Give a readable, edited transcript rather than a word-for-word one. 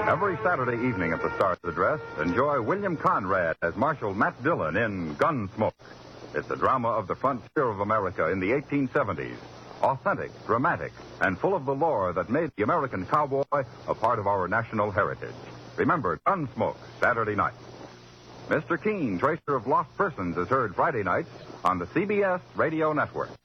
Every Saturday evening at the Star's Address, enjoy William Conrad as Marshal Matt Dillon in Gunsmoke. It's a drama of the frontier of America in the 1870s. Authentic, dramatic, and full of the lore that made the American cowboy a part of our national heritage. Remember, Gunsmoke, Saturday night. Mr. Keene, Tracer of Lost Persons, is heard Friday nights on the CBS Radio Network.